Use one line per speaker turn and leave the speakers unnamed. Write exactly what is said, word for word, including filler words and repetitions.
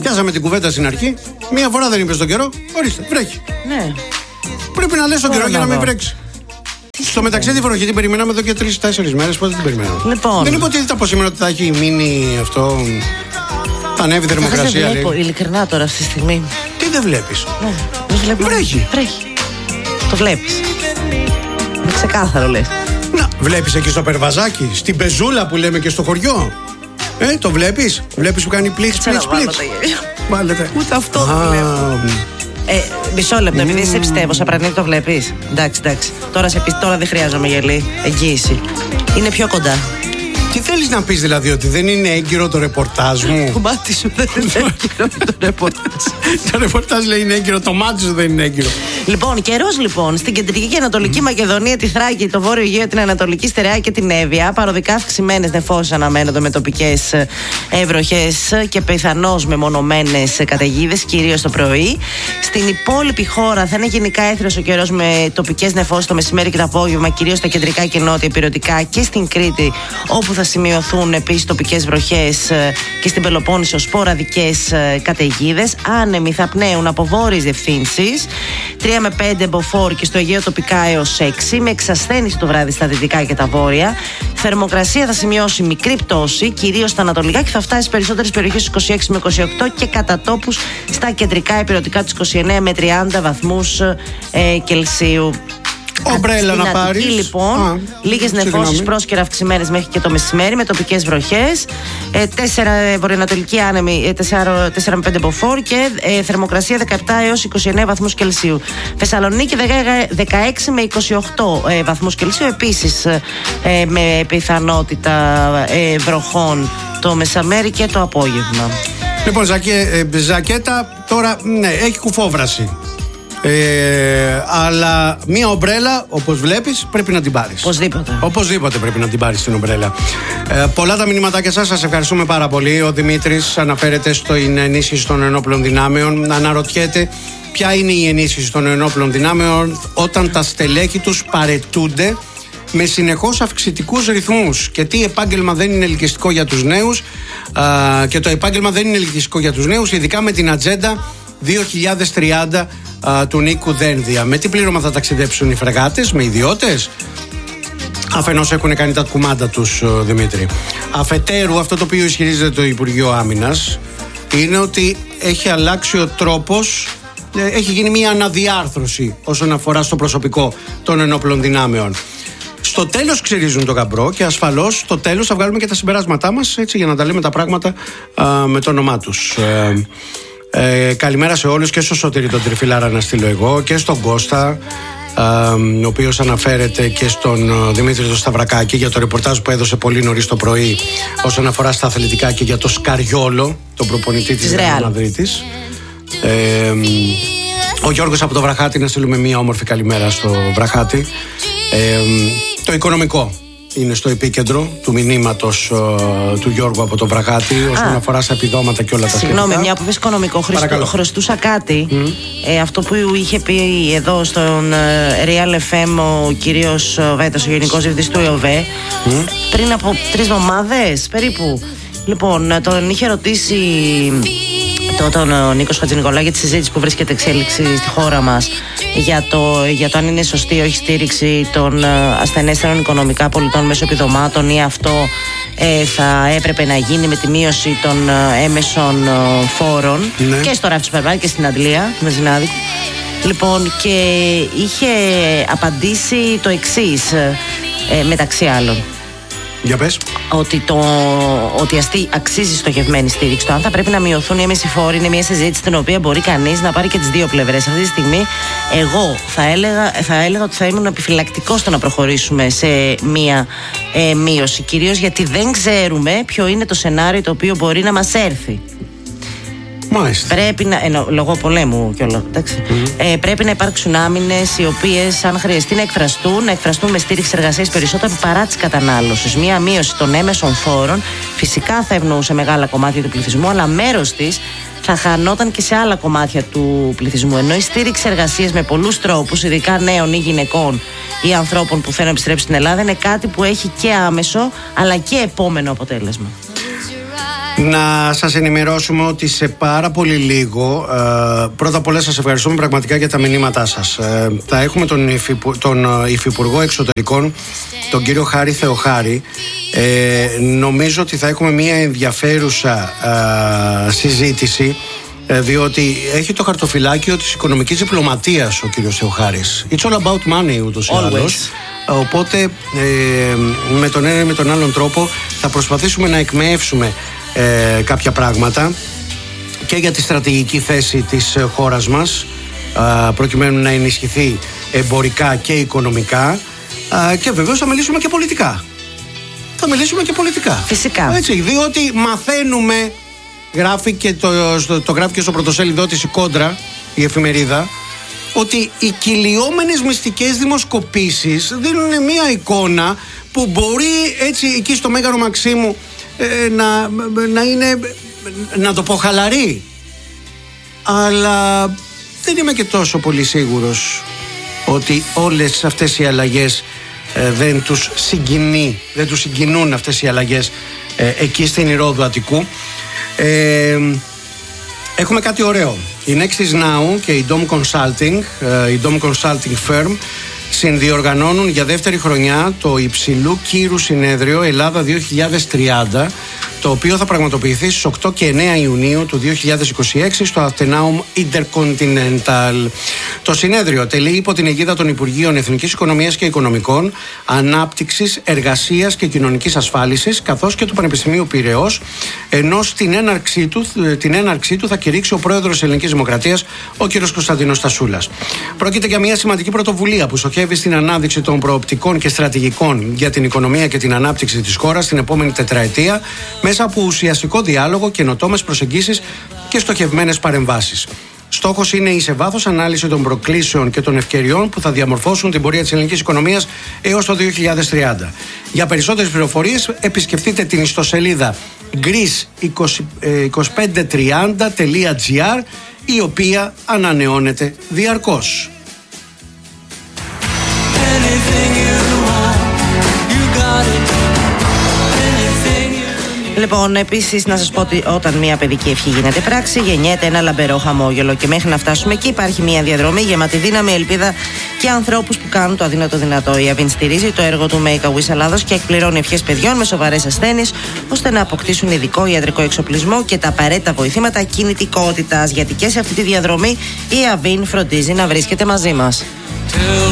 Πιάσαμε την κουβέντα στην αρχή. Μία φορά δεν είπες τον καιρό. Ορίστε, βρέχει.
Ναι.
Πρέπει να λες τον καιρό για να μην βρέξει. Στο μεταξύ τη βροχή την περιμέναμε εδώ και τρεις-τέσσερις μέρες. Πότε την περιμέναμε?
Λοιπόν.
Δεν υποτίθεται από σήμερα ότι θα έχει μείνει αυτό. Θα ανέβει η θερμοκρασία.
Δεν βλέπω, ειλικρινά τώρα αυτή τη στιγμή.
Τι δεν βλέπεις?
Ναι, δεν βλέπω.
Βρέχει.
Βρέχει. Το βλέπεις. Είναι ξεκάθαρο, λες.
Να, βλέπεις εκεί στο Περβαζάκι, στην πεζούλα που λέμε και στο χωριό. Ε, το βλέπεις? Βλέπεις που κάνει πλήξ, πλήξ, πλήξ. Βάλετε.
Ούτε αυτό δεν βλέπω. Ε, μισό λεπτό, επειδή σε πιστεύω, Σαπρανίδη, το βλέπεις? Εντάξει, εντάξει. Τώρα, σε, τώρα δεν χρειάζομαι γελί. Εγγύηση. Είναι πιο κοντά.
Τι θέλεις να πεις δηλαδή, ότι δεν είναι έγκυρο το ρεπορτάζ μου?
Το μάτι σου δεν είναι έγκυρο το ρεπορτάζ.
Το ρεπορτάζ λέει είναι έγκυρο, το μάτι σου δεν είναι έγκυρο.
Λοιπόν, καιρός λοιπόν στην κεντρική και ανατολική mm. Μακεδονία, τη Θράκη, το Βόρειο Αιγαίο, την Ανατολική Στερεά και την Εύβοια. Παροδικά αυξημένες νεφώσεις αναμένονται με τοπικές βροχές και πιθανώς μεμονωμένες καταιγίδες, κυρίως το πρωί. Στην υπόλοιπη χώρα θα είναι γενικά έθριος ο καιρός με τοπικές νεφώσεις το μεσημέρι και το απόγευμα, κυρίως στα κεντρικά και νότια υπηρετικά και στην Κρήτη, όπου θα σημειωθούν επίσης τοπικές βροχές, και στην Πελοπόννησο σποραδικές καταιγίδες. Άνεμοι θα πνέουν από βόρειες διευθύνσεις, τρία με πέντε μποφόρ και στο Αιγαίο τοπικά έως έξι, με εξασθένηση το βράδυ στα δυτικά και τα βόρεια. Θερμοκρασία θα σημειώσει μικρή πτώση, κυρίως στα ανατολικά, και θα φτάσει στις περισσότερες περιοχές είκοσι έξι με είκοσι οκτώ και κατά τόπους στα κεντρικά υπηρετικά τους είκοσι εννέα με τριάντα βαθμούς ε, Κελσίου.
Ομπρέλα να πάρεις.
Λοιπόν, λίγες νεφώσεις πρόσκαιρα αυξημένες μέχρι και το μεσημέρι με τοπικές βροχές. Ε, τέσσερα βορειοανατολική άνεμη, τέσσερα με πέντε μποφόρ και ε, θερμοκρασία δεκαεπτά έως είκοσι εννέα βαθμούς Κελσίου. Θεσσαλονίκη δεκαέξι με είκοσι οκτώ ε, βαθμούς Κελσίου. Επίσης ε, με πιθανότητα ε, βροχών το μεσημέρι και το απόγευμα.
Λοιπόν, ζακέ, ε, ζακέτα τώρα, ναι, έχει κουφόβραση. Ε, αλλά μία ομπρέλα, όπως βλέπεις, πρέπει να την πάρεις.
Οπωσδήποτε.
Οπωσδήποτε πρέπει να την πάρεις την ομπρέλα. Ε, πολλά τα μηνύματάκια σας, σας ευχαριστούμε πάρα πολύ. Ο Δημήτρης αναφέρεται στην ενίσχυση των ενόπλων δυνάμεων. Αναρωτιέται ποια είναι η ενίσχυση των ενόπλων δυνάμεων όταν τα στελέχη τους παρετούνται με συνεχώς αυξητικούς ρυθμούς. Και τι επάγγελμα δεν είναι ελκυστικό για τους νέους? Α, και το επάγγελμα δεν είναι ελκυστικό για τους νέους, ειδικά με την ατζέντα δύο χιλιάδες τριάντα α, του Νίκου Δένδια. Με τι πλήρωμα θα ταξιδέψουν οι φρεγάτες? Με ιδιώτες? Αφενός έχουν κάνει τα κουμάντα τους, ο, Δημήτρη. Αφετέρου, αυτό το οποίο ισχυρίζεται το Υπουργείο Άμυνας είναι ότι έχει αλλάξει ο τρόπος, έχει γίνει μια αναδιάρθρωση όσον αφορά στο προσωπικό των ενόπλων δυνάμεων. Στο τέλος ξυρίζουν το γαμπρό και ασφαλώς στο τέλος θα βγάλουμε και τα συμπεράσματά μας, έτσι, για να τα λέμε τα πράγματα α, με το όνομά τους. Ε, Ε, καλημέρα σε όλους, και στο Σωτήρη τον Τριφυλάρα να στείλω εγώ, και στον Κώστα, ε, ο οποίος αναφέρεται, και στον ε, Δημήτρη τον Σταυρακάκη για το ρεπορτάζ που έδωσε πολύ νωρίς το πρωί όσον αφορά στα αθλητικά και για το Σκαριόλο, τον προπονητή της Ρεάλ Μαδρίτης. Ε, ο Γιώργος από το Βραχάτη, να στείλουμε μια όμορφη καλημέρα στο Βραχάτη. Ε, το οικονομικό είναι στο επίκεντρο του μηνύματος uh, του Γιώργου από τον Βραχάτη όσον αφορά στα επιδόματα και όλα τα σχετικά.
Συγγνώμη, μια που πες οικονομικό, χρωστού, χρωστούσα κάτι. Mm. Ε, αυτό που είχε πει εδώ στον uh, Real εφ εμ ο κύριος Βέτας, ο Γενικός Διευθυντής του ΕΟΒΕ, mm. πριν από τρεις εβδομάδες περίπου. Λοιπόν, τον είχε ρωτήσει τον ο Νίκος Χατζηνικολά για τη συζήτηση που βρίσκεται εξέλιξη στη χώρα μας για το, για το αν είναι σωστή ή όχι στήριξη των ασθενέστερων οικονομικά πολιτών μέσω επιδομάτων, ή αυτό ε, θα έπρεπε να γίνει με τη μείωση των ε, έμεσων ε, φόρων, ναι, και στο ράφι του Περβάκη και στην Αντλία, με Ζηνάδη. Λοιπόν, και είχε απαντήσει το εξής, ε, μεταξύ άλλων.
Για πες.
Ότι, το, ότι αστεί, αξίζει στοχευμένη στήριξη. Το αν θα πρέπει να μειωθούν οι έμεσοι φόροι είναι μια συζήτηση την οποία μπορεί κανείς να πάρει και τις δύο πλευρές. Αυτή τη στιγμή, εγώ θα έλεγα, θα έλεγα ότι θα ήμουν επιφυλακτικός στο να προχωρήσουμε σε μια ε, μείωση. Κυρίως γιατί δεν ξέρουμε ποιο είναι το σενάριο το οποίο μπορεί να μας έρθει.
Μάλιστα.
Πρέπει να. Εννοώ, λόγω πολέμου κιόλας. Mm-hmm. Ε, πρέπει να υπάρξουν άμυνες οι οποίες, αν χρειαστεί να εκφραστούν, να εκφραστούν με στήριξη εργασίας περισσότερο παρά της κατανάλωσης. Μία μείωση των έμεσων φόρων φυσικά θα ευνοούσε μεγάλα κομμάτια του πληθυσμού, αλλά μέρος της θα χανόταν και σε άλλα κομμάτια του πληθυσμού. Ενώ η στήριξη εργασίας με πολλούς τρόπους, ειδικά νέων ή γυναικών ή ανθρώπων που θέλουν να επιστρέψουν στην Ελλάδα, είναι κάτι που έχει και άμεσο αλλά και επόμενο αποτέλεσμα.
Να σας ενημερώσουμε ότι σε πάρα πολύ λίγο, ε, πρώτα απ' όλα σας ευχαριστούμε πραγματικά για τα μηνύματά σας. Ε, θα έχουμε τον, υφυπου, τον Υφυπουργό Εξωτερικών, τον κύριο Χάρη Θεοχάρη. Ε, νομίζω ότι θα έχουμε μια ενδιαφέρουσα ε, συζήτηση, ε, διότι έχει το χαρτοφυλάκιο της οικονομικής διπλωματίας ο κύριος Θεοχάρης. It's all about money ούτως ή άλλως. Οπότε ε, με τον ένα ή με τον άλλον τρόπο θα προσπαθήσουμε να εκμεύσουμε Ε, κάποια πράγματα και για τη στρατηγική θέση της χώρας μας, ε, προκειμένου να ενισχυθεί εμπορικά και οικονομικά, ε, και βεβαίως θα μιλήσουμε και πολιτικά. Θα μιλήσουμε και πολιτικά.
Φυσικά.
Έτσι, διότι μαθαίνουμε, γράφει και το, στο, το γράφει και στο πρωτοσέλιδό της η Κόντρα, η εφημερίδα, ότι οι κυλιόμενες μυστικές δημοσκοπήσεις δίνουν μια εικόνα που μπορεί έτσι εκεί στο Μέγαρο Μαξίμου Ε, να, να είναι, να το πω, χαλαρή, αλλά δεν είμαι και τόσο πολύ σίγουρος ότι όλες αυτές οι αλλαγές ε, δεν τους συγκινεί, δεν τους συγκινούν αυτές οι αλλαγές ε, εκεί στην Ηρώδου Αττικού. ε, Έχουμε κάτι ωραίο. Η Nexus Now και η Dom Consulting, ε, η Dom Consulting Firm, συνδιοργανώνουν για δεύτερη χρονιά το υψηλού κύρου συνέδριο Ελλάδα δύο χιλιάδες τριάντα, το οποίο θα πραγματοποιηθεί στις οκτώ και εννέα Ιουνίου του δύο χιλιάδες είκοσι έξι στο Athenaeum Intercontinental. Το συνέδριο τελεί υπό την αιγίδα των Υπουργείων Εθνικής Οικονομίας και Οικονομικών, Ανάπτυξης, Εργασίας και Κοινωνικής Ασφάλισης, καθώς και του Πανεπιστημίου Πειραιώς, ενώ στην έναρξή του, την έναρξή του θα κηρύξει ο πρόεδρος της Ελληνικής Δημοκρατίας, ο κ. Κωνσταντίνος Τασούλας. Πρόκειται για μια σημαντική πρωτοβουλία που στοχεύει στην ανάδειξη των προοπτικών και στρατηγικών για την οικονομία και την ανάπτυξη της χώρας την επόμενη τετραετία, μέσα από ουσιαστικό διάλογο, καινοτόμες προσεγγίσεις και στοχευμένες παρεμβάσεις. Στόχος είναι η σε βάθος ανάλυση των προκλήσεων και των ευκαιριών που θα διαμορφώσουν την πορεία της ελληνικής οικονομίας έως το δύο χιλιάδες τριάντα. Για περισσότερες πληροφορίες επισκεφτείτε την ιστοσελίδα greece είκοσι πέντε τριάντα τελεία gr, η οποία ανανεώνεται διαρκώς.
Λοιπόν, επίσης να σας πω ότι όταν μια παιδική ευχή γίνεται πράξη, γεννιέται ένα λαμπερό χαμόγελο. Και μέχρι να φτάσουμε εκεί υπάρχει μια διαδρομή γεμάτη δύναμη, ελπίδα και ανθρώπους που κάνουν το αδύνατο δυνατό. Η Αβίν στηρίζει το έργο του Make a Wish Ελλάδος και εκπληρώνει ευχές παιδιών με σοβαρές ασθένειες, ώστε να αποκτήσουν ειδικό ιατρικό εξοπλισμό και τα απαραίτητα βοηθήματα κινητικότητας. Γιατί και σε αυτή τη διαδρομή η Αβίν φροντίζει να βρίσκεται μαζί μας.